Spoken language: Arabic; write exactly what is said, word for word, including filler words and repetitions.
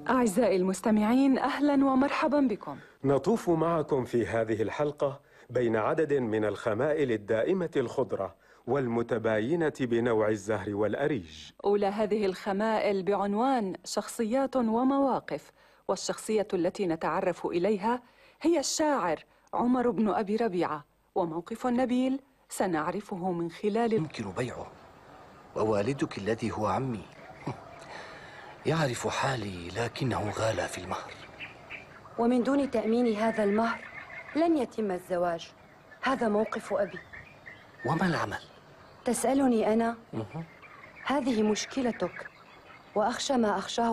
أعزائي المستمعين، أهلا ومرحبا بكم. نطوف معكم في هذه الحلقة بين عدد من الخمائل الدائمة الخضرة والمتباينة بنوع الزهر والأريج. أولى هذه الخمائل بعنوان شخصيات ومواقف، والشخصية التي نتعرف إليها هي الشاعر عمر بن أبي ربيعة، وموقف نبيل سنعرفه من خلال يمكن بيعه، ووالدك الذي هو عمي يعرف حالي لكنه غالى في المهر، ومن دون تأمين هذا المهر لن يتم الزواج. هذا موقف أبي. وما العمل؟ تسألني أنا؟ هذه مشكلتك، وأخشى ما أخشاه